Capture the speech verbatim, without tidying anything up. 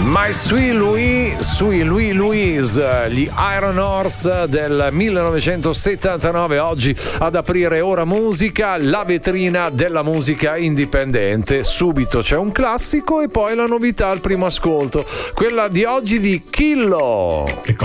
My Sweet Louis, Sweet Louis Louise, gli Iron Horse del millenovecentosettantanove, oggi ad aprire Ora Musica, la vetrina della musica indipendente. Subito c'è un classico e poi la novità al primo ascolto, quella di oggi di Killo. Che cosa?